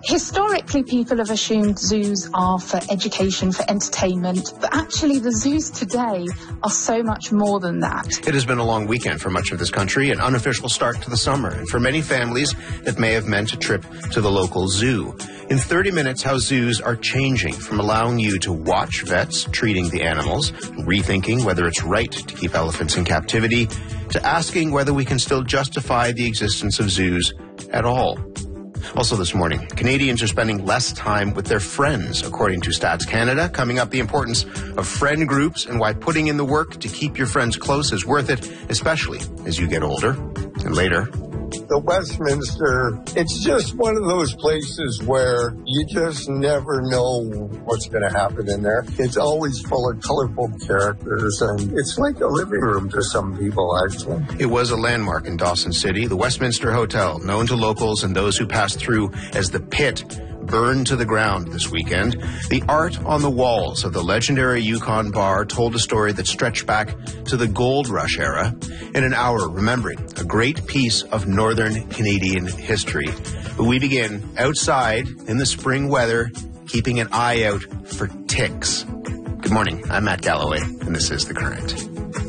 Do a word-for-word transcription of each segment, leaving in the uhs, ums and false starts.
Historically, people have assumed zoos are for education, for entertainment, but actually the zoos today are so much more than that. It has been a long weekend for much of this country, an unofficial start to the summer, and for many families, it may have meant a trip to the local zoo. In thirty minutes, how zoos are changing from allowing you to watch vets treating the animals, rethinking whether it's right to keep elephants in captivity, to asking whether we can still justify the existence of zoos at all. Also this morning, Canadians are spending less time with their friends, according to Stats Canada. Coming up, the importance of friend groups and why putting in the work to keep your friends close is worth it, especially as you get older. And later, the Westminster, it's just one of those places where you just never know what's going to happen in there. It's always full of colorful characters, and it's like a living room to some people, actually. It was a landmark in Dawson City. The Westminster Hotel, known to locals and those who passed through as the Pit, burned to the ground this weekend. The art on the walls of the legendary Yukon Bar told a story that stretched back to the gold rush era. In an hour, remembering a great piece of northern Canadian history. But we begin outside in the spring weather, keeping an eye out for ticks. Good morning, I'm Matt Galloway, and this is The Current.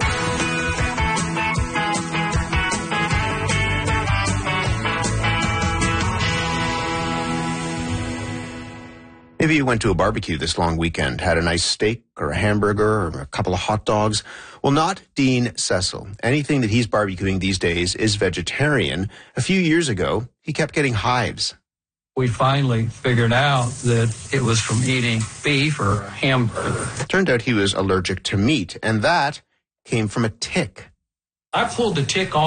Maybe you went to a barbecue this long weekend, had a nice steak or a hamburger or a couple of hot dogs. Well, not Dean Cecil. Anything that he's barbecuing these days is vegetarian. A few years ago, he kept getting hives. We finally figured out that it was from eating beef or a hamburger. Turned out he was allergic to meat, and that came from a tick. I pulled the tick off.